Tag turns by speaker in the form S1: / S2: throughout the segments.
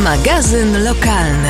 S1: Magazyn lokalny.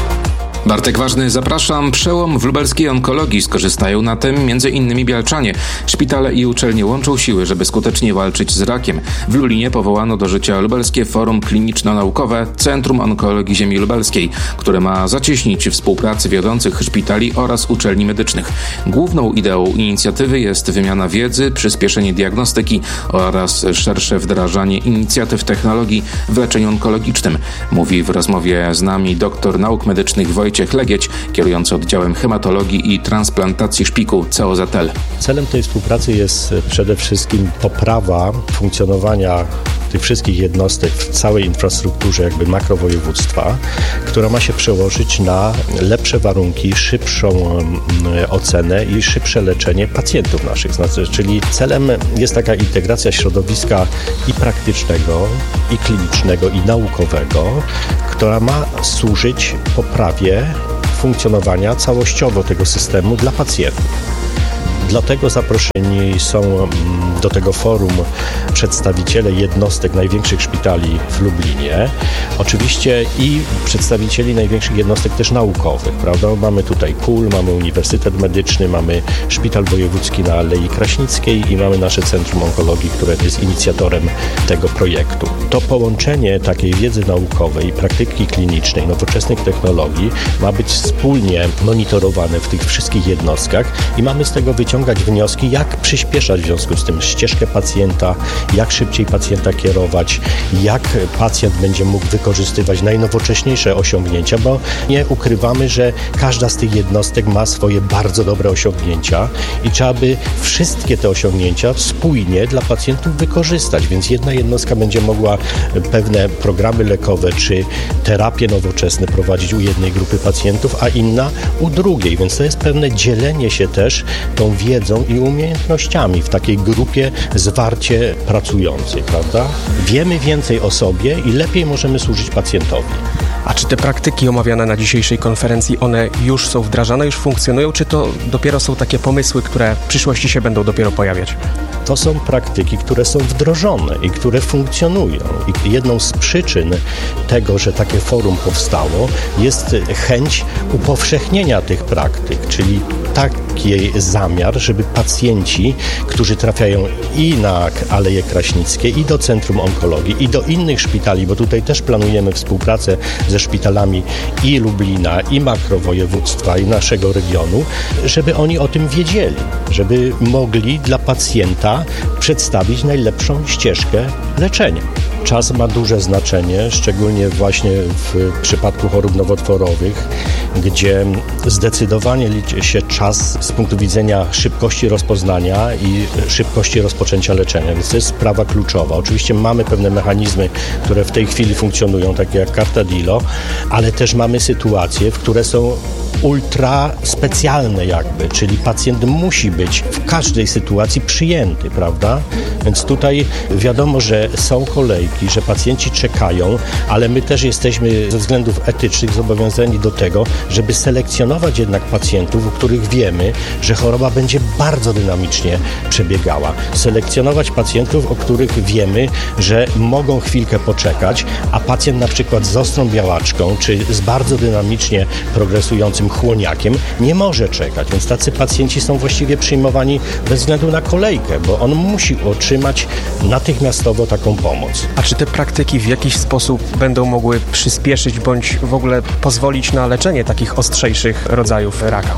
S2: Bartek Ważny, zapraszam. Przełom w lubelskiej onkologii. Skorzystają na tym m.in. bialczanie. Szpitale i uczelnie łączą siły, żeby skutecznie walczyć z rakiem. W Lublinie powołano do życia Lubelskie Forum Kliniczno-Naukowe Centrum Onkologii Ziemi Lubelskiej, które ma zacieśnić współpracę wiodących szpitali oraz uczelni medycznych. Główną ideą inicjatywy jest wymiana wiedzy, przyspieszenie diagnostyki oraz szersze wdrażanie inicjatyw technologii w leczeniu onkologicznym, mówi w rozmowie z nami doktor nauk medycznych Wojciech Legieć, kierujący oddziałem hematologii i transplantacji szpiku COZL.
S3: Celem tej współpracy jest przede wszystkim poprawa funkcjonowania tych wszystkich jednostek w całej infrastrukturze jakby makrowojewództwa, która ma się przełożyć na lepsze warunki, szybszą ocenę i szybsze leczenie pacjentów naszych. Czyli celem jest taka integracja środowiska i praktycznego, i klinicznego, i naukowego, która ma służyć poprawie funkcjonowania całościowo tego systemu dla pacjentów. Dlatego zaproszeni są do tego forum przedstawiciele jednostek największych szpitali w Lublinie. Oczywiście i przedstawicieli największych jednostek też naukowych, prawda? Mamy tutaj KUL, mamy Uniwersytet Medyczny, mamy Szpital Wojewódzki na Alei Kraśnickiej i mamy nasze Centrum Onkologii, które jest inicjatorem tego projektu. To połączenie takiej wiedzy naukowej, praktyki klinicznej, nowoczesnych technologii ma być wspólnie monitorowane w tych wszystkich jednostkach i mamy z tego wyciągać wnioski, jak przyspieszać w związku z tym ścieżkę pacjenta, jak szybciej pacjenta kierować, jak pacjent będzie mógł wykorzystywać najnowocześniejsze osiągnięcia, bo nie ukrywamy, że każda z tych jednostek ma swoje bardzo dobre osiągnięcia i trzeba by wszystkie te osiągnięcia spójnie dla pacjentów wykorzystać, więc jedna jednostka będzie mogła pewne programy lekowe czy terapie nowoczesne prowadzić u jednej grupy pacjentów, a inna u drugiej, więc to jest pewne dzielenie się też tą wiedzą i umiejętnościami w takiej grupie zwarcie pracującej, prawda? Wiemy więcej o sobie i lepiej możemy służyć pacjentowi.
S4: A czy te praktyki omawiane na dzisiejszej konferencji, one już są wdrażane, już funkcjonują, czy to dopiero są takie pomysły, które w przyszłości się będą dopiero pojawiać?
S3: To są praktyki, które są wdrożone i które funkcjonują. I jedną z przyczyn tego, że takie forum powstało, jest chęć upowszechnienia tych praktyk, czyli taki zamiar, żeby pacjenci, którzy trafiają i na Aleje Kraśnickie, i do Centrum Onkologii, i do innych szpitali, bo tutaj też planujemy współpracę ze szpitalami i Lublina, i makrowojewództwa, i naszego regionu, żeby oni o tym wiedzieli, żeby mogli dla pacjenta przedstawić najlepszą ścieżkę leczenia. Czas ma duże znaczenie, szczególnie właśnie w przypadku chorób nowotworowych, gdzie zdecydowanie liczy się czas z punktu widzenia szybkości rozpoznania i szybkości rozpoczęcia leczenia, więc to jest sprawa kluczowa. Oczywiście mamy pewne mechanizmy, które w tej chwili funkcjonują, takie jak Cartadillo, ale też mamy sytuacje, w które są ultra specjalne jakby, czyli pacjent musi być w każdej sytuacji przyjęty, prawda? Więc tutaj wiadomo, że są kolejki, że pacjenci czekają, ale my też jesteśmy ze względów etycznych zobowiązani do tego, żeby selekcjonować jednak pacjentów, u których wiemy, że choroba będzie bardzo dynamicznie przebiegała. Selekcjonować pacjentów, o których wiemy, że mogą chwilkę poczekać, a pacjent na przykład z ostrą białaczką, czy z bardzo dynamicznie progresującym chłoniakiem nie może czekać, więc tacy pacjenci są właściwie przyjmowani bez względu na kolejkę, bo on musi otrzymać natychmiastowo taką pomoc.
S4: A czy te praktyki w jakiś sposób będą mogły przyspieszyć bądź w ogóle pozwolić na leczenie takich ostrzejszych rodzajów raka?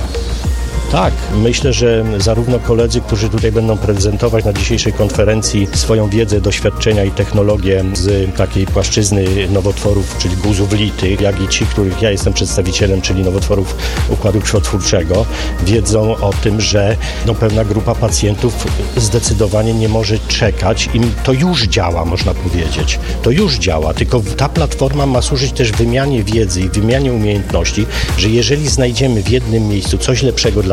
S3: Tak, myślę, że zarówno koledzy, którzy tutaj będą prezentować na dzisiejszej konferencji swoją wiedzę, doświadczenia i technologię z takiej płaszczyzny nowotworów, czyli guzów litych, jak i ci, których ja jestem przedstawicielem, czyli nowotworów układu krwiotwórczego, wiedzą o tym, że pewna grupa pacjentów zdecydowanie nie może czekać i to już działa, można powiedzieć. To już działa, tylko ta platforma ma służyć też wymianie wiedzy i wymianie umiejętności, że jeżeli znajdziemy w jednym miejscu coś lepszego dla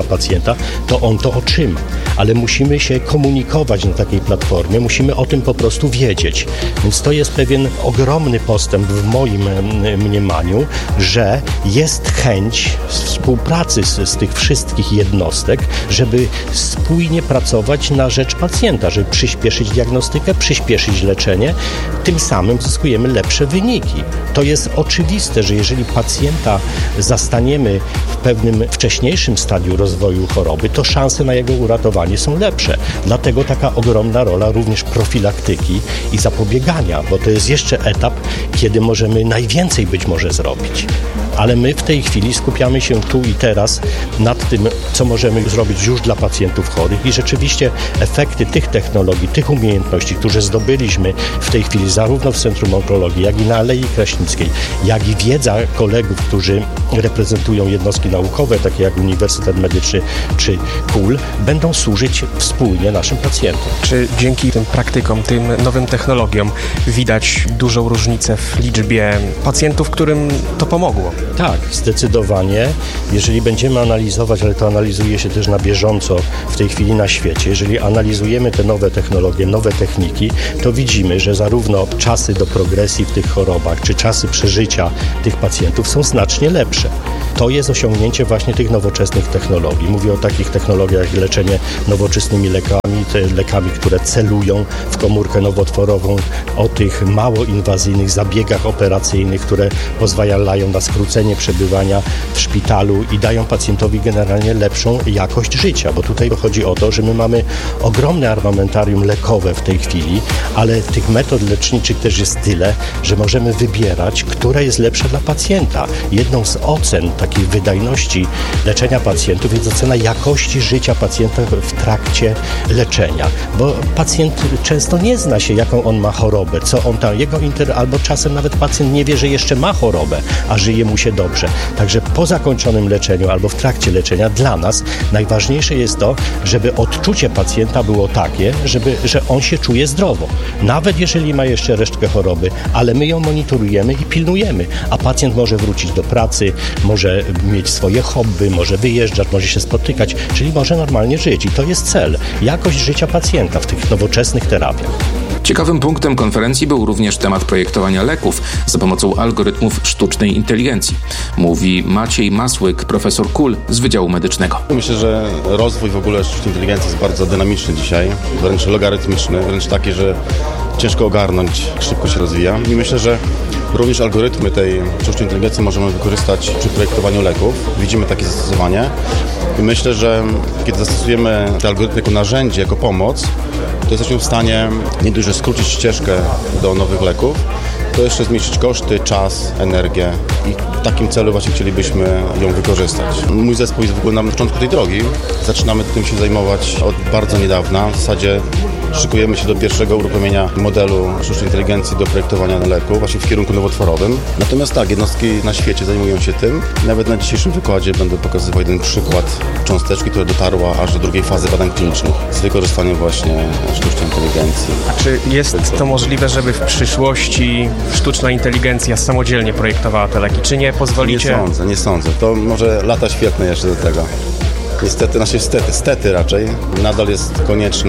S3: pacjenta, to on to otrzyma. Ale musimy się komunikować na takiej platformie, musimy o tym po prostu wiedzieć. Więc to jest pewien ogromny postęp w moim mniemaniu, że jest chęć współpracy z tych wszystkich jednostek, żeby spójnie pracować na rzecz pacjenta, żeby przyspieszyć diagnostykę, przyspieszyć leczenie, tym samym zyskujemy lepsze wyniki. To jest oczywiste, że jeżeli pacjenta zastaniemy w pewnym wcześniejszym stadium rozwoju choroby, to szanse na jego uratowanie są lepsze. Dlatego taka ogromna rola również profilaktyki i zapobiegania, bo to jest jeszcze etap, kiedy możemy najwięcej być może zrobić. Ale my w tej chwili skupiamy się tu i teraz nad tym, co możemy zrobić już dla pacjentów chorych i rzeczywiście efekty tych technologii, tych umiejętności, które zdobyliśmy w tej chwili zarówno w Centrum Onkologii, jak i na Alei Kraśnickiej, jak i wiedza kolegów, którzy reprezentują jednostki naukowe, takie jak Uniwersytet Medyczny czy KUL, będą służyć wspólnie naszym pacjentom.
S4: Czy dzięki tym praktykom, tym nowym technologiom widać dużą różnicę w liczbie pacjentów, którym to pomogło?
S3: Tak, zdecydowanie. Jeżeli będziemy analizować, ale to analizuje się też na bieżąco w tej chwili na świecie, jeżeli analizujemy te nowe technologie, nowe techniki, to widzimy, że zarówno czasy do progresji w tych chorobach, czy czasy przeżycia tych pacjentów są znacznie lepsze. To jest osiągnięcie właśnie tych nowoczesnych technologii. Mówię o takich technologiach jak leczenie nowoczesnymi lekami, lekami, które celują w komórkę nowotworową, o tych mało inwazyjnych zabiegach operacyjnych, które pozwalają na skrócenie przebywania w szpitalu i dają pacjentowi generalnie lepszą jakość życia, bo tutaj chodzi o to, że my mamy ogromne armamentarium lekowe w tej chwili, ale tych metod leczniczych też jest tyle, że możemy wybierać, która jest lepsza dla pacjenta. Jedną z ocen takiej wydajności leczenia pacjentów jest ocena jakości życia pacjenta w trakcie leczenia, bo pacjent często nie zna się, jaką on ma chorobę, co on tam, albo czasem nawet pacjent nie wie, że jeszcze ma chorobę, a żyje mu się dobrze. Także po zakończonym leczeniu albo w trakcie leczenia dla nas najważniejsze jest to, żeby odczucie pacjenta było takie, że on się czuje zdrowo. Nawet jeżeli ma jeszcze resztkę choroby, ale my ją monitorujemy i pilnujemy, a pacjent może wrócić do pracy, może mieć swoje hobby, może wyjeżdżać, może się spotykać, czyli może normalnie żyć. I to jest cel. Jakość życia pacjenta w tych nowoczesnych terapiach.
S2: Ciekawym punktem konferencji był również temat projektowania leków za pomocą algorytmów sztucznej inteligencji. Mówi Maciej Masłyk, profesor KUL z Wydziału Medycznego.
S5: Myślę, że rozwój w ogóle sztucznej inteligencji jest bardzo dynamiczny dzisiaj, wręcz logarytmiczny, wręcz taki, że ciężko ogarnąć, jak szybko się rozwija. I myślę, że również algorytmy tej sztucznej inteligencji możemy wykorzystać przy projektowaniu leków. Widzimy takie zastosowanie i myślę, że kiedy zastosujemy te algorytmy jako narzędzie, jako pomoc, to jesteśmy w stanie nie dość, że skrócić ścieżkę do nowych leków, to jeszcze zmniejszyć koszty, czas, energię i w takim celu właśnie chcielibyśmy ją wykorzystać. Mój zespół jest w ogóle na początku tej drogi. Zaczynamy tym się zajmować od bardzo niedawna. W zasadzie szykujemy się do pierwszego uruchomienia modelu sztucznej inteligencji do projektowania leków, właśnie w kierunku nowotworowym. Natomiast tak, jednostki na świecie zajmują się tym. Nawet na dzisiejszym wykładzie będę pokazywał jeden przykład cząsteczki, która dotarła aż do drugiej fazy badań klinicznych z wykorzystaniem właśnie sztucznej inteligencji.
S4: A czy jest to możliwe, żeby w przyszłości sztuczna inteligencja samodzielnie projektowała te leki? Czy nie pozwolicie?
S5: Nie sądzę. To może lata świetne jeszcze do tego. Niestety, stety raczej, nadal jest konieczny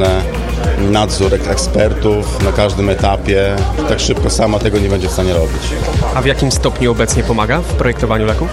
S5: nadzór ekspertów na każdym etapie. Tak szybko sama tego nie będzie w stanie robić.
S4: A w jakim stopniu obecnie pomaga w projektowaniu leków?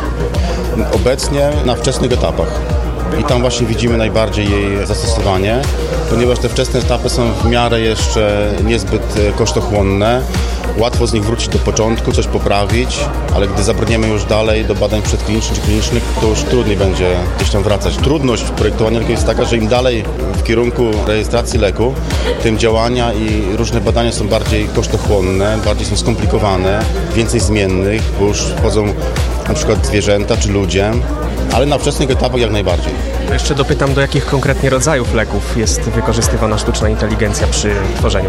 S5: Obecnie na wczesnych etapach. I tam właśnie widzimy najbardziej jej zastosowanie, ponieważ te wczesne etapy są w miarę jeszcze niezbyt kosztochłonne. Łatwo z nich wrócić do początku, coś poprawić, ale gdy zabrniemy już dalej do badań przedklinicznych czy klinicznych, to już trudniej będzie gdzieś tam wracać. Trudność w projektowaniu leku jest taka, że im dalej w kierunku rejestracji leku, tym działania i różne badania są bardziej kosztochłonne, bardziej są skomplikowane, więcej zmiennych, bo już wchodzą na przykład zwierzęta czy ludzie, ale na wczesnych etapach jak najbardziej.
S4: Jeszcze dopytam, do jakich konkretnie rodzajów leków jest wykorzystywana sztuczna inteligencja przy tworzeniu?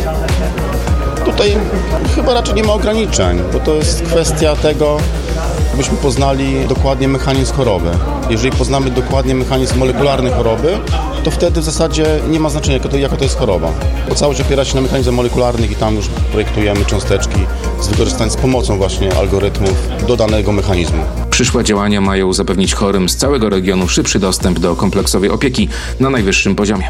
S5: Tutaj chyba raczej nie ma ograniczeń, bo to jest kwestia tego, byśmy poznali dokładnie mechanizm choroby. Jeżeli poznamy dokładnie mechanizm molekularny choroby, to wtedy w zasadzie nie ma znaczenia, jaka to jest choroba. Bo całość opiera się na mechanizmach molekularnych i tam już projektujemy cząsteczki z pomocą właśnie algorytmów do danego mechanizmu.
S2: Przyszłe działania mają zapewnić chorym z całego regionu szybszy dostęp do kompleksowej opieki na najwyższym poziomie.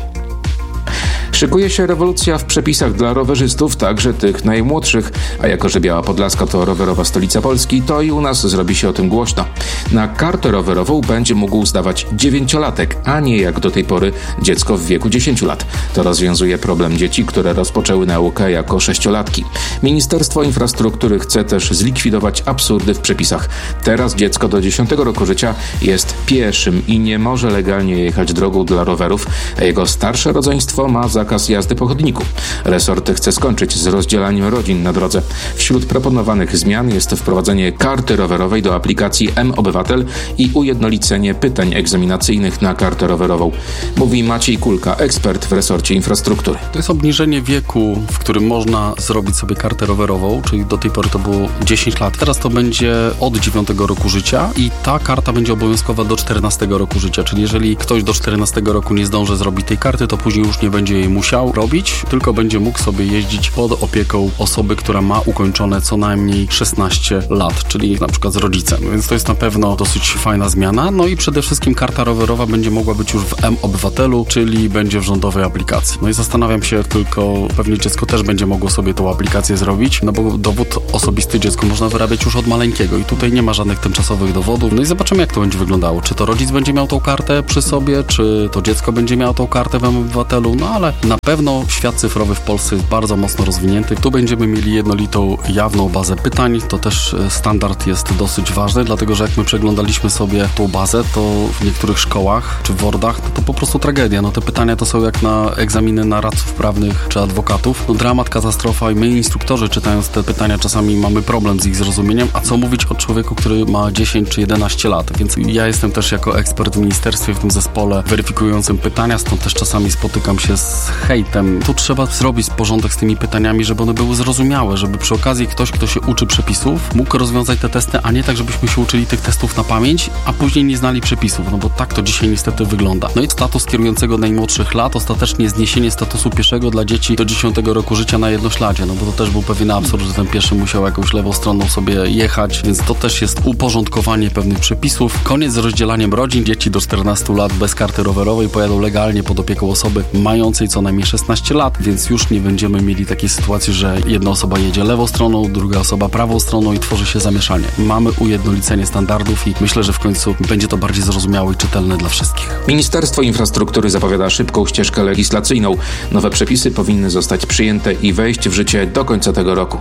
S2: Szykuje się rewolucja w przepisach dla rowerzystów, także tych najmłodszych, a jako że Biała Podlaska to rowerowa stolica Polski, to i u nas zrobi się o tym głośno. Na kartę rowerową będzie mógł zdawać 9-latek, a nie jak do tej pory dziecko w wieku 10 lat. To rozwiązuje problem dzieci, które rozpoczęły naukę jako 6-latki. Ministerstwo Infrastruktury chce też zlikwidować absurdy w przepisach. Teraz dziecko do 10 roku życia jest pieszym i nie może legalnie jechać drogą dla rowerów, a jego starsze rodzeństwo ma zakaz jazdy po chodniku. Resort chce skończyć z rozdzielaniem rodzin na drodze. Wśród proponowanych zmian jest wprowadzenie karty rowerowej do aplikacji M-Obywatel i ujednolicenie pytań egzaminacyjnych na kartę rowerową. Mówi Maciej Kulka, ekspert w resorcie infrastruktury.
S6: To jest obniżenie wieku, w którym można zrobić sobie kartę rowerową, czyli do tej pory to było 10 lat. Teraz to będzie od 9 roku życia i ta karta będzie obowiązkowa do 14 roku życia, czyli jeżeli ktoś do 14 roku nie zdąży zrobić tej karty, to później już nie będzie jej musiał robić, tylko będzie mógł sobie jeździć pod opieką osoby, która ma ukończone co najmniej 16 lat, czyli na przykład z rodzicem. Więc to jest na pewno dosyć fajna zmiana. No i przede wszystkim karta rowerowa będzie mogła być już w M-Obywatelu, czyli będzie w rządowej aplikacji. No i zastanawiam się tylko, pewnie dziecko też będzie mogło sobie tą aplikację zrobić, no bo dowód osobisty dziecku można wyrabiać już od maleńkiego i tutaj nie ma żadnych tymczasowych dowodów. No i zobaczymy, jak to będzie wyglądało. Czy to rodzic będzie miał tą kartę przy sobie, czy to dziecko będzie miało tą kartę w M-Obywatelu, no ale na pewno świat cyfrowy w Polsce jest bardzo mocno rozwinięty. Tu będziemy mieli jednolitą, jawną bazę pytań. To też standard jest dosyć ważny, dlatego że jak my przeglądaliśmy sobie tą bazę, to w niektórych szkołach czy w Wordach to po prostu tragedia. No te pytania to są jak na egzaminy na radców prawnych czy adwokatów. No dramat, katastrofa i my instruktorzy czytając te pytania czasami mamy problem z ich zrozumieniem, a co mówić o człowieku, który ma 10 czy 11 lat. Więc ja jestem też jako ekspert w ministerstwie w tym zespole weryfikującym pytania, stąd też czasami spotykam się z hejtem. Tu trzeba zrobić porządek z tymi pytaniami, żeby one były zrozumiałe, żeby przy okazji ktoś, kto się uczy przepisów, mógł rozwiązać te testy, a nie tak, żebyśmy się uczyli tych testów na pamięć, a później nie znali przepisów, no bo tak to dzisiaj niestety wygląda. No i status kierującego najmłodszych lat, ostatecznie zniesienie statusu pieszego dla dzieci do 10 roku życia na jednośladzie, no bo to też był pewien absurd, że ten pieszy musiał jakąś lewą stroną sobie jechać, więc to też jest uporządkowanie pewnych przepisów. Koniec z rozdzielaniem rodzin, dzieci do 14 lat bez karty rowerowej pojadą legalnie pod opieką osoby mającej co najmniej 16 lat, więc już nie będziemy mieli takiej sytuacji, że jedna osoba jedzie lewą stroną, druga osoba prawą stroną i tworzy się zamieszanie. Mamy ujednolicenie standardów i myślę, że w końcu będzie to bardziej zrozumiałe i czytelne dla wszystkich.
S2: Ministerstwo Infrastruktury zapowiada szybką ścieżkę legislacyjną. Nowe przepisy powinny zostać przyjęte i wejść w życie do końca tego roku.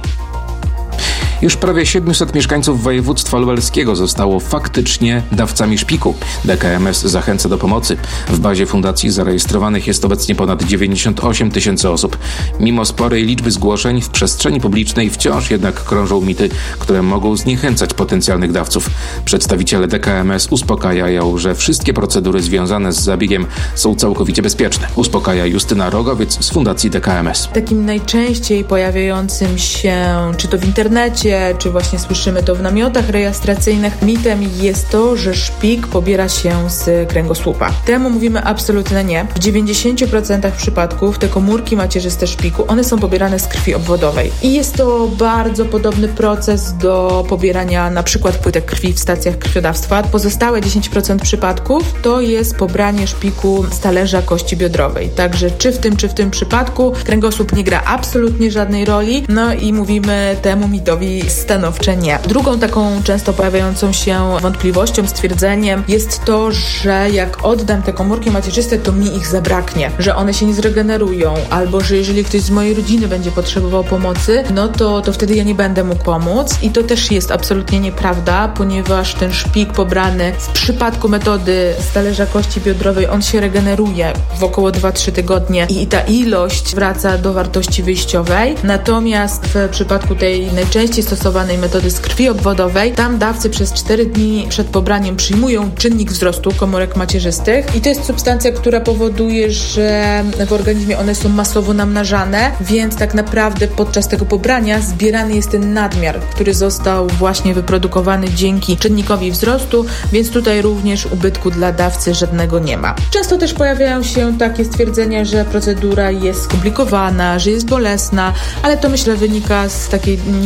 S2: Już prawie 700 mieszkańców województwa lubelskiego zostało faktycznie dawcami szpiku. DKMS zachęca do pomocy. W bazie fundacji zarejestrowanych jest obecnie ponad 98 000 osób. Mimo sporej liczby zgłoszeń w przestrzeni publicznej wciąż jednak krążą mity, które mogą zniechęcać potencjalnych dawców. Przedstawiciele DKMS uspokajają, że wszystkie procedury związane z zabiegiem są całkowicie bezpieczne. Uspokaja Justyna Rogowiec z Fundacji DKMS.
S7: Takim najczęściej pojawiającym się, czy to w internecie, czy właśnie słyszymy to w namiotach rejestracyjnych, mitem jest to, że szpik pobiera się z kręgosłupa. Temu mówimy absolutnie nie. W 90% przypadków te komórki macierzyste szpiku, one są pobierane z krwi obwodowej. I jest to bardzo podobny proces do pobierania na przykład płytek krwi w stacjach krwiodawstwa. Pozostałe 10% przypadków to jest pobranie szpiku z talerza kości biodrowej. Także czy w tym przypadku kręgosłup nie gra absolutnie żadnej roli, no i mówimy temu mitowi stanowcze nie. Drugą taką często pojawiającą się wątpliwością, stwierdzeniem jest to, że jak oddam te komórki macierzyste, to mi ich zabraknie, że one się nie zregenerują, albo że jeżeli ktoś z mojej rodziny będzie potrzebował pomocy, no to wtedy ja nie będę mógł pomóc. I to też jest absolutnie nieprawda, ponieważ ten szpik pobrany w przypadku metody z talerza kości biodrowej, on się regeneruje w około 2-3 tygodnie i ta ilość wraca do wartości wyjściowej. Natomiast w przypadku tej najczęściej stosowanej metody z krwi obwodowej, tam dawcy przez 4 dni przed pobraniem przyjmują czynnik wzrostu komórek macierzystych i to jest substancja, która powoduje, że w organizmie one są masowo namnażane, więc tak naprawdę podczas tego pobrania zbierany jest ten nadmiar, który został właśnie wyprodukowany dzięki czynnikowi wzrostu, więc tutaj również ubytku dla dawcy żadnego nie ma. Często też pojawiają się takie stwierdzenia, że procedura jest skomplikowana, że jest bolesna, ale to myślę wynika z takiej niewiedzy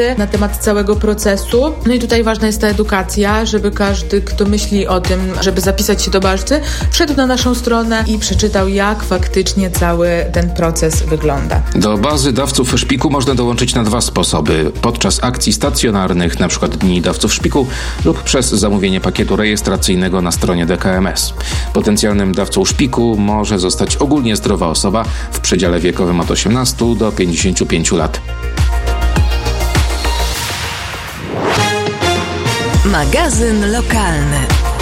S7: wiedzy na temat całego procesu. No i tutaj ważna jest ta edukacja, żeby każdy, kto myśli o tym, żeby zapisać się do bazy, wszedł na naszą stronę i przeczytał, jak faktycznie cały ten proces wygląda.
S2: Do bazy dawców szpiku można dołączyć na 2 sposoby. Podczas akcji stacjonarnych, np. Dni Dawców Szpiku, lub przez zamówienie pakietu rejestracyjnego na stronie DKMS. Potencjalnym dawcą szpiku może zostać ogólnie zdrowa osoba w przedziale wiekowym od 18 do 55 lat.
S1: Magazyn lokalny.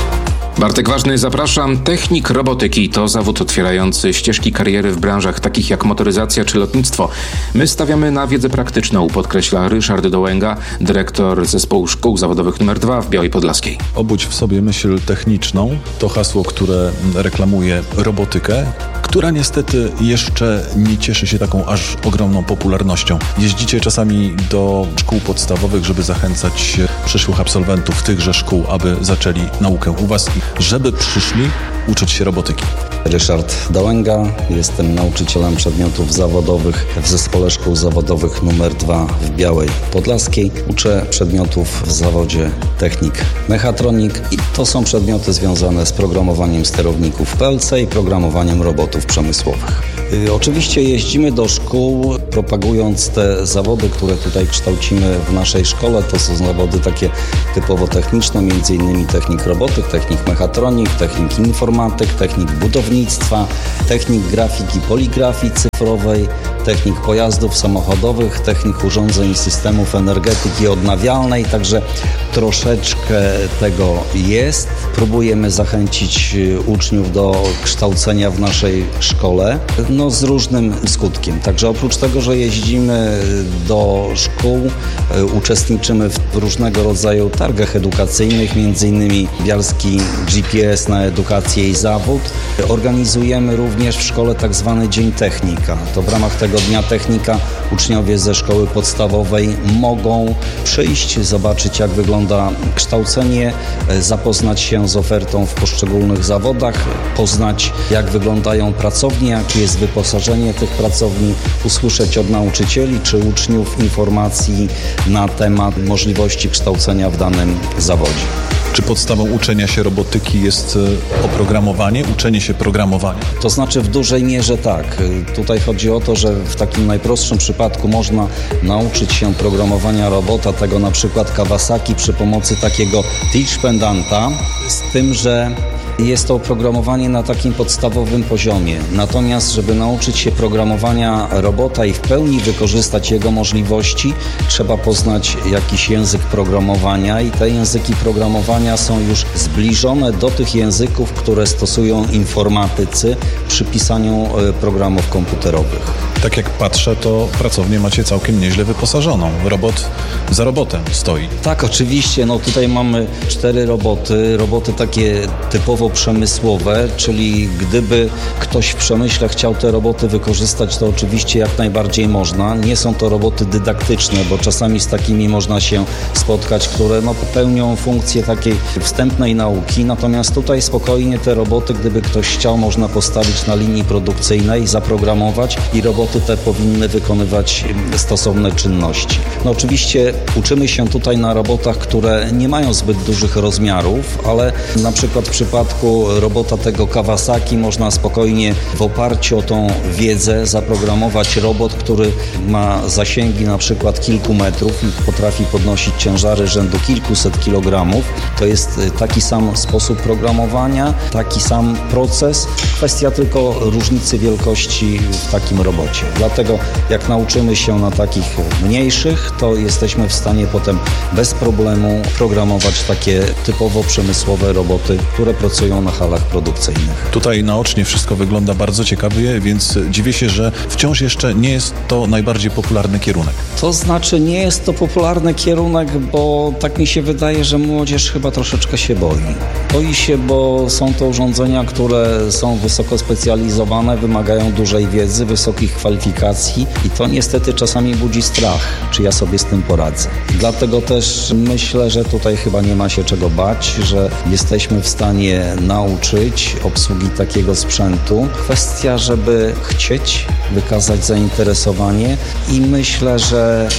S2: Bartek Ważny, zapraszam. Technik robotyki to zawód otwierający ścieżki kariery w branżach takich jak motoryzacja czy lotnictwo. My stawiamy na wiedzę praktyczną, podkreśla Ryszard Dołęga, dyrektor Zespołu Szkół Zawodowych nr 2 w Białej Podlaskiej.
S8: Obudź w sobie myśl techniczną to hasło, które reklamuje robotykę, która niestety jeszcze nie cieszy się taką aż ogromną popularnością. Jeździcie czasami do szkół podstawowych, żeby zachęcać przyszłych absolwentów tychże szkół, aby zaczęli naukę u Was, żeby przyszli uczyć się robotyki.
S9: Ryszard Dołęga, jestem nauczycielem przedmiotów zawodowych w Zespole Szkół Zawodowych nr 2 w Białej Podlaskiej. Uczę przedmiotów w zawodzie technik mechatronik i to są przedmioty związane z programowaniem sterowników PLC i programowaniem robotów przemysłowych. Oczywiście jeździmy do szkół, propagując te zawody, które tutaj kształcimy w naszej szkole. To są zawody takie typowo techniczne, m.in. technik robotyk, technik mechatronik, technik informatyk, technik budownictwa, technik grafiki, poligrafii cyfrowej, technik pojazdów samochodowych, technik urządzeń i systemów energetyki odnawialnej, także troszeczkę tego jest. Próbujemy zachęcić uczniów do kształcenia w naszej szkole, z różnym skutkiem. Także oprócz tego, że jeździmy do szkół, uczestniczymy w różnego rodzaju targach edukacyjnych, m.in. Bialski GPS na edukację i zawód. Organizujemy również w szkole tak zwany Dzień Technika. To w ramach tego Dnia Technika uczniowie ze szkoły podstawowej mogą przyjść, zobaczyć, jak wygląda kształcenie, zapoznać się z ofertą w poszczególnych zawodach, poznać, jak wyglądają pracownie, jakie jest wyposażenie tych pracowni, usłyszeć od nauczycieli czy uczniów informacji na temat możliwości kształcenia w danym zawodzie.
S8: Czy podstawą uczenia się robotyki jest oprogramowanie, uczenie się programowania?
S9: To znaczy w dużej mierze tak. Tutaj chodzi o to, że w takim najprostszym przypadku można nauczyć się programowania robota, tego na przykład Kawasaki przy pomocy takiego teach pendanta, z tym, że jest to oprogramowanie na takim podstawowym poziomie. Natomiast, żeby nauczyć się programowania robota i w pełni wykorzystać jego możliwości, trzeba poznać jakiś język programowania i te języki programowania są już zbliżone do tych języków, które stosują informatycy przy pisaniu programów komputerowych.
S8: Tak jak patrzę, to pracownię macie całkiem nieźle wyposażoną. Robot za robotem stoi.
S9: Tak, oczywiście. Tutaj mamy 4 roboty takie typowo przemysłowe, czyli gdyby ktoś w przemyśle chciał te roboty wykorzystać, to oczywiście jak najbardziej można. Nie są to roboty dydaktyczne, bo czasami z takimi można się spotkać, które pełnią funkcję takiej wstępnej nauki, natomiast tutaj spokojnie te roboty, gdyby ktoś chciał, można postawić na linii produkcyjnej, zaprogramować i roboty te powinny wykonywać stosowne czynności. Oczywiście uczymy się tutaj na robotach, które nie mają zbyt dużych rozmiarów, ale na przykład w przypadku robota tego Kawasaki można spokojnie w oparciu o tą wiedzę zaprogramować robot, który ma zasięgi na przykład kilku metrów i potrafi podnosić ciężary rzędu kilkuset kilogramów. To jest taki sam sposób programowania, taki sam proces, kwestia tylko różnicy wielkości w takim robocie. Dlatego jak nauczymy się na takich mniejszych, to jesteśmy w stanie potem bez problemu programować takie typowo przemysłowe roboty, które pracują na halach produkcyjnych.
S8: Tutaj naocznie wszystko wygląda bardzo ciekawie, więc dziwię się, że wciąż jeszcze nie jest to najbardziej popularny kierunek.
S9: To znaczy nie jest to popularny kierunek, bo tak mi się wydaje, że młodzież chyba troszeczkę się boi. Boi się, bo są to urządzenia, które są wysoko specjalizowane, wymagają dużej wiedzy, wysokich kwalifikacji i to niestety czasami budzi strach, czy ja sobie z tym poradzę. Dlatego też myślę, że tutaj chyba nie ma się czego bać, że jesteśmy w stanie nauczyć obsługi takiego sprzętu. Kwestia, żeby chcieć, wykazać zainteresowanie i myślę, że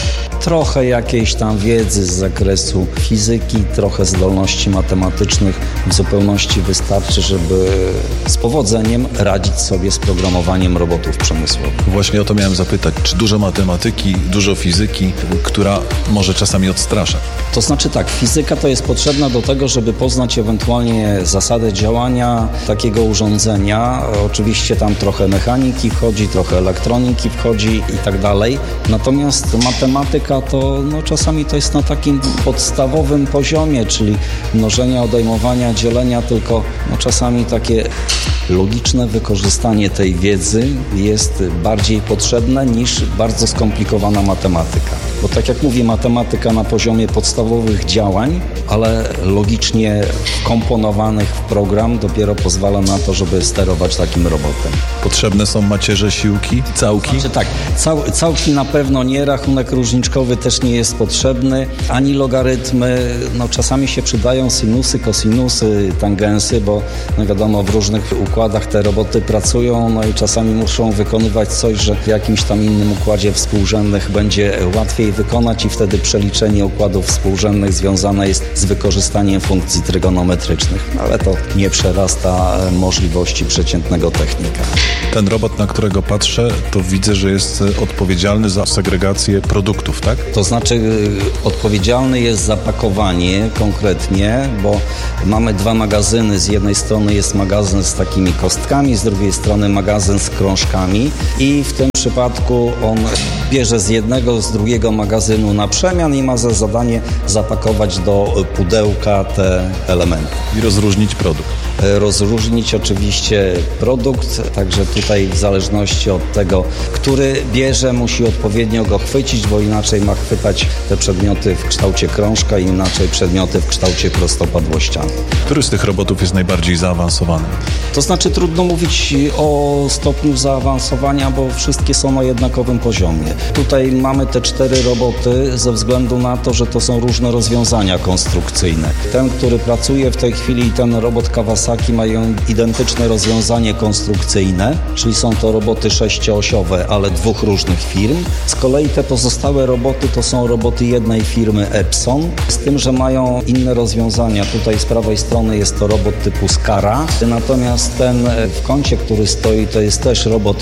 S9: trochę jakiejś tam wiedzy z zakresu fizyki, trochę zdolności matematycznych w zupełności wystarczy, żeby z powodzeniem radzić sobie z programowaniem robotów przemysłowych.
S8: Właśnie o to miałem zapytać, czy dużo matematyki, dużo fizyki, która może czasami odstraszać?
S9: To znaczy tak, fizyka to jest potrzebna do tego, żeby poznać ewentualnie zasadę działania takiego urządzenia. Oczywiście tam trochę mechaniki wchodzi, trochę elektroniki wchodzi i tak dalej. Natomiast matematyka to czasami to jest na takim podstawowym poziomie, czyli mnożenia, odejmowania, dzielenia, tylko czasami takie logiczne wykorzystanie tej wiedzy jest bardziej potrzebne niż bardzo skomplikowana matematyka. Bo tak jak mówię, matematyka na poziomie podstawowych działań, ale logicznie wkomponowanych w program dopiero pozwala na to, żeby sterować takim robotem.
S8: Potrzebne są macierze, siłki, całki?
S9: Znaczy tak, całki na pewno nie, rachunek różniczkowy też nie jest potrzebny, ani logarytmy, czasami się przydają sinusy, kosinusy, tangensy, bo wiadomo, w różnych układach te roboty pracują, i czasami muszą wykonywać coś, że w jakimś tam innym układzie współrzędnych będzie łatwiej wykonać i wtedy przeliczenie układów współrzędnych związane jest z wykorzystaniem funkcji trygonometrycznych, ale to nie przerasta możliwości przeciętnego technika.
S8: Ten robot, na którego patrzę, to widzę, że jest odpowiedzialny za segregację produktów, tak?
S9: To znaczy odpowiedzialny jest za pakowanie konkretnie, bo mamy dwa magazyny. Z jednej strony jest magazyn z takimi kostkami, z drugiej strony magazyn z krążkami i w tym przypadku on bierze z jednego, z drugiego magazynu na przemian i ma za zadanie zapakować do pudełka te elementy.
S8: I rozróżnić produkt.
S9: Rozróżnić oczywiście produkt, także tutaj w zależności od tego, który bierze, musi odpowiednio go chwycić, bo inaczej ma chwytać te przedmioty w kształcie krążka i inaczej przedmioty w kształcie prostopadłościanym.
S8: Który z tych robotów jest najbardziej zaawansowany?
S9: To znaczy trudno mówić o stopniu zaawansowania, bo wszystkie są na jednakowym poziomie. Tutaj mamy te 4 roboty ze względu na to, że to są różne rozwiązania konstrukcyjne. Ten, który pracuje w tej chwili, ten robot Kawasaki mają identyczne rozwiązanie konstrukcyjne, czyli są to roboty 6-osiowe, ale 2 różnych firm. Z kolei te pozostałe roboty to są roboty jednej firmy Epson, z tym, że mają inne rozwiązania. Tutaj z prawej strony jest to robot typu Skara, natomiast ten w kącie, który stoi, to jest też robot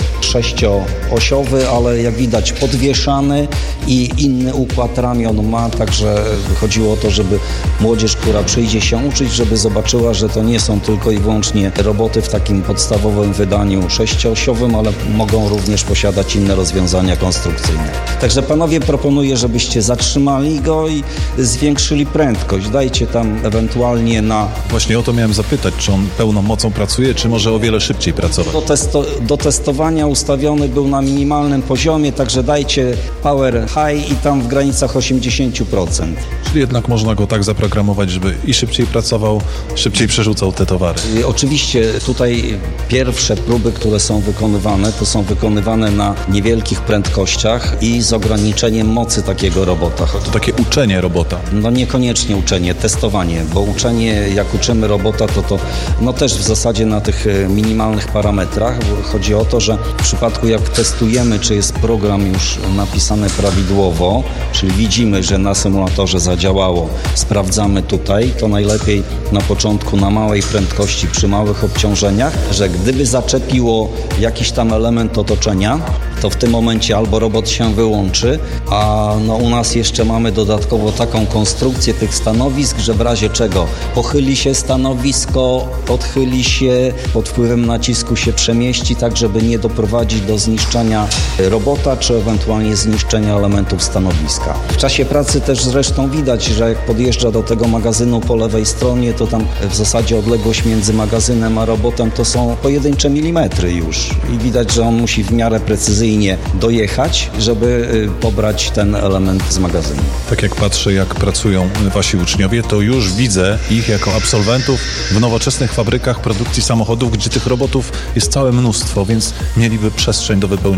S9: 6-osiowy, ale jak widać podwieszany i inny układ ramion ma, także chodziło o to, żeby młodzież, która przyjdzie się uczyć, żeby zobaczyła, że to nie są tylko i wyłącznie roboty w takim podstawowym wydaniu 6-osiowym, ale mogą również posiadać inne rozwiązania konstrukcyjne. Także panowie, proponuję, żebyście zatrzymali go i zwiększyli prędkość. Dajcie tam ewentualnie na...
S8: Właśnie o to miałem zapytać, czy on pełną mocą pracuje, czy może o wiele szybciej pracować?
S9: Do testowania ustawiony był na minimalnym poziomie, także dajcie power high i tam w granicach 80%.
S8: Czyli jednak można go tak zaprogramować, żeby i szybciej pracował, szybciej przerzucał te towary.
S9: Oczywiście tutaj pierwsze próby, które są wykonywane, to są wykonywane na niewielkich prędkościach i z ograniczeniem mocy takiego robota.
S8: To takie uczenie robota.
S9: Niekoniecznie uczenie, testowanie, bo uczenie, jak uczymy robota, to też w zasadzie na tych minimalnych parametrach. Chodzi o to, że w przypadku jak testujemy, czy jest program już napisany prawidłowo, czyli widzimy, że na symulatorze zadziałało, sprawdzamy tutaj, to najlepiej na początku na małej prędkości, przy małych obciążeniach, że gdyby zaczepiło jakiś tam element otoczenia, to w tym momencie albo robot się wyłączy, a u nas jeszcze mamy dodatkowo taką konstrukcję tych stanowisk, że w razie czego pochyli się stanowisko, odchyli się, pod wpływem nacisku się przemieści, tak żeby nie doprowadzić do zniszczenia robota, czy ewentualnie zniszczenia elementów stanowiska. W czasie pracy też zresztą widać, że jak podjeżdża do tego magazynu po lewej stronie, to tam w zasadzie odległość między magazynem a robotem to są pojedyncze milimetry już i widać, że on musi w miarę precyzyjnie dojechać, żeby pobrać ten element z magazynu.
S8: Tak jak patrzę, jak pracują wasi uczniowie, to już widzę ich jako absolwentów w nowoczesnych fabrykach produkcji samochodów, gdzie tych robotów jest całe mnóstwo, więc mieliby przestrzeń do wypełnienia.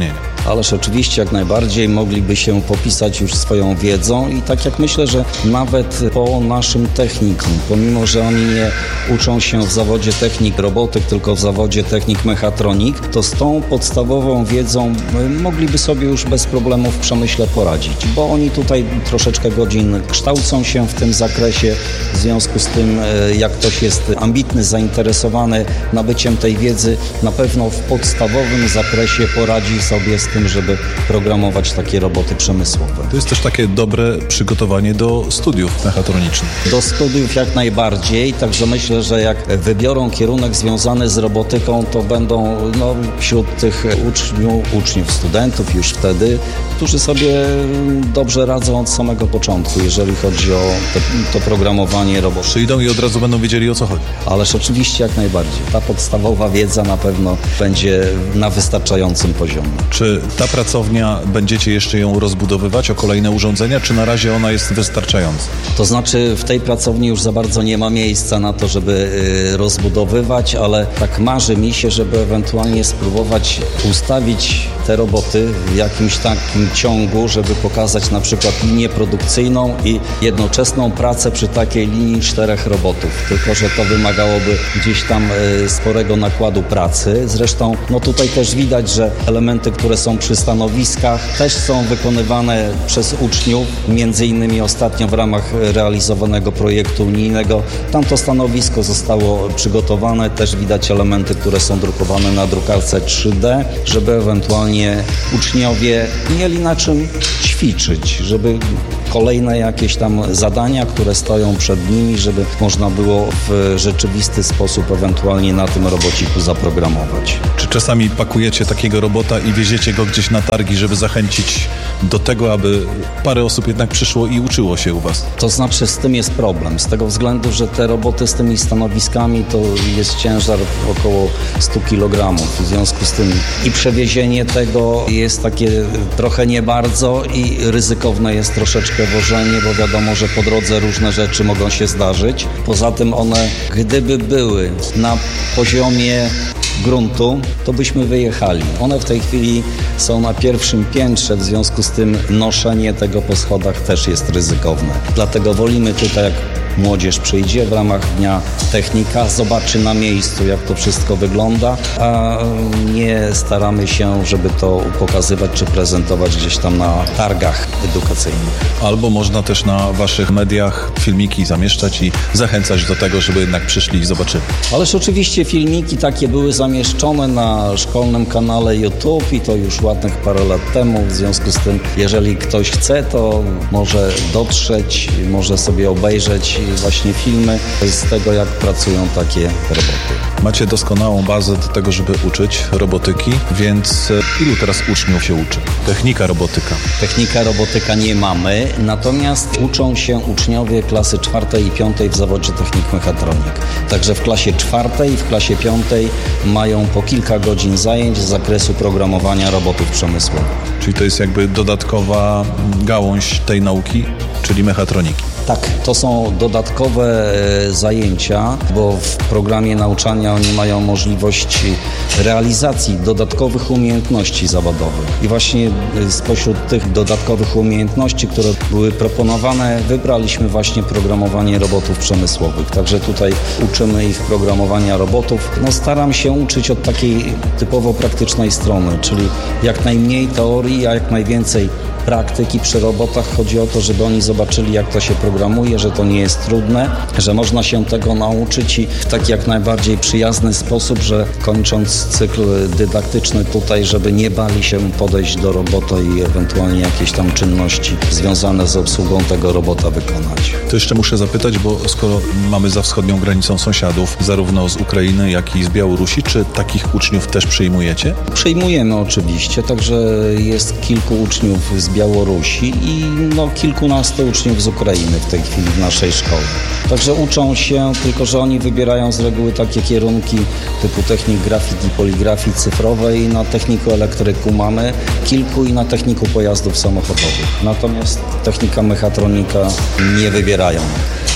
S9: Ależ oczywiście jak najbardziej mogliby się popisać już swoją wiedzą i tak jak myślę, że nawet po naszym technikum, pomimo że oni nie uczą się w zawodzie technik robotyk, tylko w zawodzie technik mechatronik, to z tą podstawową wiedzą mogliby sobie już bez problemu w przemyśle poradzić, bo oni tutaj troszeczkę godzin kształcą się w tym zakresie, w związku z tym jak ktoś jest ambitny, zainteresowany nabyciem tej wiedzy, na pewno w podstawowym zakresie poradzi sobie z tym, żeby programować takie roboty przemysłowe.
S8: To jest też takie dobre przygotowanie do studiów mechatronicznych.
S9: Do studiów jak najbardziej, także myślę, że jak wybiorą kierunek związany z robotyką, to będą wśród tych uczniów, studentów już wtedy, którzy sobie dobrze radzą od samego początku, jeżeli chodzi o to programowanie robotów.
S8: Przyjdą i od razu będą wiedzieli, o co chodzi.
S9: Ależ oczywiście jak najbardziej. Ta podstawowa wiedza na pewno będzie na wystarczającym poziomie.
S8: Czy ta pracownia, będziecie jeszcze ją rozbudowywać o kolejne urządzenia, czy na razie ona jest wystarczająca?
S9: To znaczy w tej pracowni już za bardzo nie ma miejsca na to, żeby rozbudowywać, ale tak marzy mi się, żeby ewentualnie spróbować ustawić te roboty w jakimś takim ciągu, żeby pokazać na przykład linię produkcyjną i jednoczesną pracę przy takiej linii 4 robotów. Tylko że to wymagałoby gdzieś tam sporego nakładu pracy. Zresztą tutaj też widać, że elementy, które są przy stanowiskach też są wykonywane przez uczniów. Między innymi ostatnio w ramach realizowanego projektu unijnego tamto stanowisko zostało przygotowane. Też widać elementy, które są drukowane na drukarce 3D, żeby ewentualnie uczniowie mieli na czym ćwiczyć, żeby kolejne jakieś tam zadania, które stoją przed nimi, żeby można było w rzeczywisty sposób ewentualnie na tym robociku zaprogramować.
S8: Czy czasami pakujecie takiego robota i wieziecie go gdzieś na targi, żeby zachęcić do tego, aby parę osób jednak przyszło i uczyło się u was?
S9: To znaczy z tym jest problem, z tego względu, że te roboty z tymi stanowiskami to jest ciężar około 100 kg. W związku z tym i przewiezienie tego jest takie trochę nie bardzo i ryzykowne jest troszeczkę wożenie, bo wiadomo, że po drodze różne rzeczy mogą się zdarzyć. Poza tym one, gdyby były na poziomie gruntu, to byśmy wyjechali. One w tej chwili są na pierwszym piętrze, w związku z tym noszenie tego po schodach też jest ryzykowne. Dlatego wolimy tutaj, jak młodzież przyjdzie w ramach Dnia Technika, zobaczy na miejscu, jak to wszystko wygląda, a nie staramy się, żeby to pokazywać czy prezentować gdzieś tam na targach edukacyjnych.
S8: Albo można też na waszych mediach filmiki zamieszczać i zachęcać do tego, żeby jednak przyszli i zobaczyli.
S9: Ależ oczywiście filmiki takie były zamieszczone na szkolnym kanale YouTube i to już ładnych parę lat temu. W związku z tym, jeżeli ktoś chce, to może dotrzeć, może sobie obejrzeć właśnie filmy z tego, jak pracują takie roboty.
S8: Macie doskonałą bazę do tego, żeby uczyć robotyki, więc ilu teraz uczniów się uczy? Technika robotyka.
S9: Technika robotyka nie mamy, natomiast uczą się uczniowie klasy 4. i 5. w zawodzie technik mechatronik. Także w klasie 4. i w klasie 5. mają po kilka godzin zajęć z zakresu programowania robotów przemysłowych.
S8: Czyli to jest jakby dodatkowa gałąź tej nauki, czyli mechatroniki.
S9: Tak, to są dodatkowe zajęcia, bo w programie nauczania oni mają możliwość realizacji dodatkowych umiejętności zawodowych. I właśnie spośród tych dodatkowych umiejętności, które były proponowane, wybraliśmy właśnie programowanie robotów przemysłowych. Także tutaj uczymy ich programowania robotów. Staram się uczyć od takiej typowo praktycznej strony, czyli jak najmniej teorii, a jak najwięcej praktyki przy robotach. Chodzi o to, żeby oni zobaczyli, jak to się programuje, że to nie jest trudne, że można się tego nauczyć i w taki jak najbardziej przyjazny sposób, że kończąc cykl dydaktyczny tutaj, żeby nie bali się podejść do robota i ewentualnie jakieś tam czynności związane z obsługą tego robota wykonać.
S8: To jeszcze muszę zapytać, bo skoro mamy za wschodnią granicą sąsiadów, zarówno z Ukrainy, jak i z Białorusi, czy takich uczniów też przyjmujecie?
S9: Przyjmujemy oczywiście, także jest kilku uczniów z Białorusi i kilkunastu uczniów z Ukrainy w tej chwili w naszej szkole. Także uczą się, tylko że oni wybierają z reguły takie kierunki typu technik grafiki, poligrafii cyfrowej. Na techniku elektryku mamy kilku i na techniku pojazdów samochodowych. Natomiast technika mechatronika nie wybierają.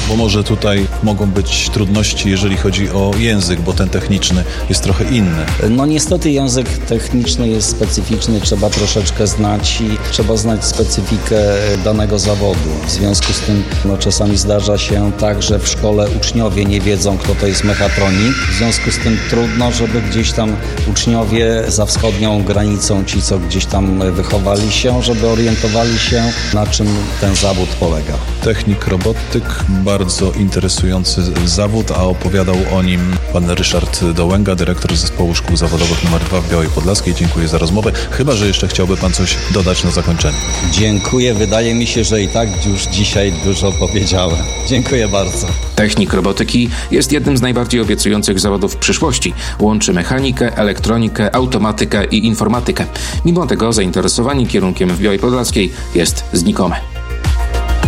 S8: Bo może tutaj mogą być trudności, jeżeli chodzi o język, bo ten techniczny jest trochę inny.
S9: No niestety język techniczny jest specyficzny, trzeba troszeczkę znać i trzeba znać specyfikę danego zawodu. W związku z tym czasami zdarza się tak, że w szkole uczniowie nie wiedzą, kto to jest mechatronik. W związku z tym trudno, żeby gdzieś tam uczniowie za wschodnią granicą, ci co gdzieś tam wychowali się, żeby orientowali się, na czym ten zawód polega.
S8: Technik robotyk, bardzo interesujący zawód, a opowiadał o nim pan Ryszard Dołęga, dyrektor Zespołu Szkół Zawodowych nr 2 w Białej Podlaskiej. Dziękuję za rozmowę. Chyba że jeszcze chciałby pan coś dodać na zakończenie.
S9: Dziękuję. Wydaje mi się, że i tak już dzisiaj dużo powiedziałem. Dziękuję bardzo.
S2: Technik robotyki jest jednym z najbardziej obiecujących zawodów przyszłości. Łączy mechanikę, elektronikę, automatykę i informatykę. Mimo tego zainteresowanie kierunkiem w Białej Podlaskiej jest znikome.